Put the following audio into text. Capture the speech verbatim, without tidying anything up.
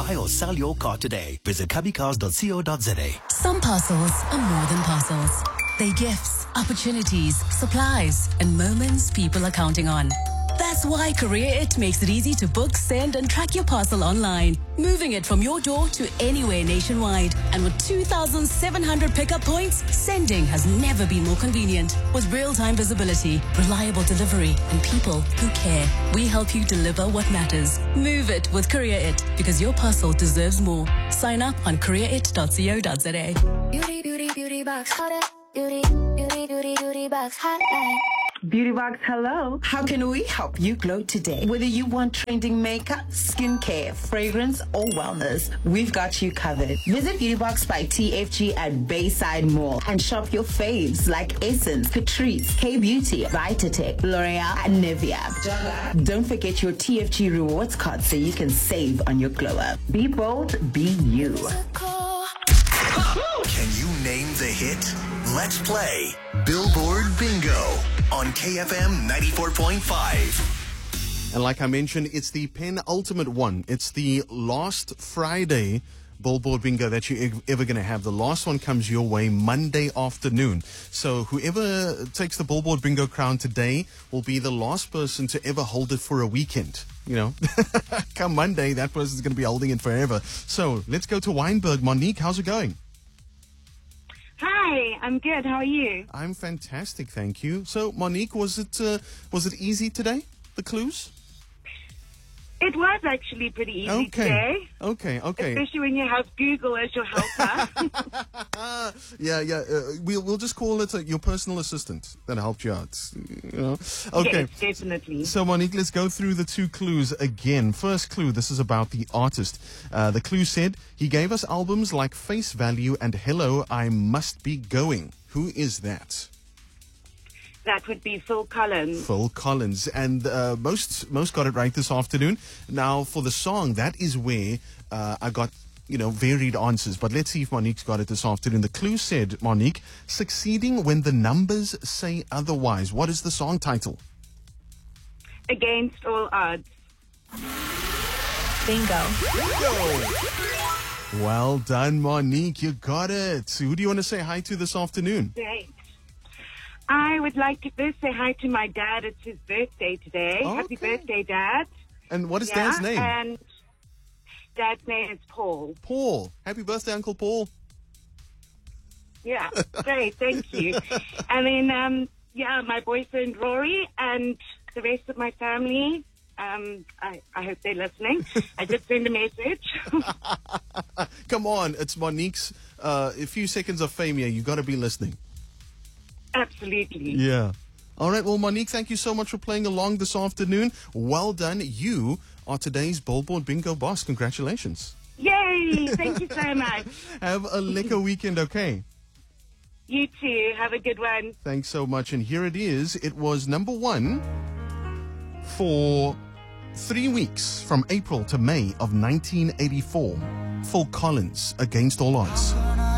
buy or sell your car today. Visit cubbycars dot co dot za. Some parcels are more than parcels. They're gifts, opportunities, supplies, and moments people are counting on. That's why Courier It makes it easy to book, send, and track your parcel online, moving it from your door to anywhere nationwide. And with two thousand seven hundred pickup points, sending has never been more convenient. With real-time visibility, reliable delivery, and people who care, we help you deliver what matters. Move it with Courier It, because your parcel deserves more. Sign up on courier it dot co dot za. Beauty, beauty, beauty box, hot beauty, beauty, beauty, beauty box, hotline. Beauty Box, hello. How can we help you glow today? Whether you want trending makeup, skincare, fragrance, or wellness, we've got you covered. Visit Beauty Box by T F G at Bayside Mall and shop your faves like Essence, Catrice, K-Beauty, Vitatech, L'Oreal, and Nivea. Don't forget your T F G rewards card so you can save on your glow up. Be bold, be you. Can you name the hit? Let's play Billboard Bingo on K F M ninety-four point five. And like I mentioned, it's the penultimate one. It's the last Friday Billboard Bingo that you're ever going to have. The last one comes your way Monday afternoon. So whoever takes the Billboard Bingo crown today will be the last person to ever hold it for a weekend. You know, come Monday, that person's going to be holding it forever. So let's go to Wynberg. Monique, how's it going? Hi, I'm good. How are you? I'm fantastic, thank you. So, Monique, was it uh, was it easy today? The clues? It was actually pretty easy okay. today. Okay, okay. Especially when you have Google as your helper. yeah, yeah. Uh, we'll we'll just call it a, your personal assistant that helped you out. You know. Okay. Yes, definitely. So, Monique, let's go through the two clues again. First clue. This is about the artist. Uh, the clue said he gave us albums like Face Value and Hello, I Must Be Going. Who is that? That would be Phil Collins. Phil Collins. And uh, most most got it right this afternoon. Now, for the song, that is where uh, I got, you know, varied answers. But let's see if Monique's got it this afternoon. The clue said, Monique, succeeding when the numbers say otherwise. What is the song title? Against All Odds. Bingo. Well done, Monique. You got it. Who do you want to say hi to this afternoon? Great. I would like to first say hi to my dad. It's his birthday today. Okay. Happy birthday, Dad. And what is Yeah, Dad's name? And Dad's name is Paul. Paul. Happy birthday, Uncle Paul. Yeah, great. Thank you. And then, um, yeah, my boyfriend Rory and the rest of my family. Um, I, I hope they're listening. I did send a message. Come on. It's Monique's uh, a few seconds of fame here. You've got to be listening. Absolutely. Yeah. All right. Well, Monique, thank you so much for playing along this afternoon. Well done. You are today's Billboard Bingo boss. Congratulations. Yay! Thank you so much. Have a lekker weekend, okay? You too. Have a good one. Thanks so much. And here it is. It was number one for three weeks from April to May of nineteen eighty-four. Phil Collins, Against All Odds.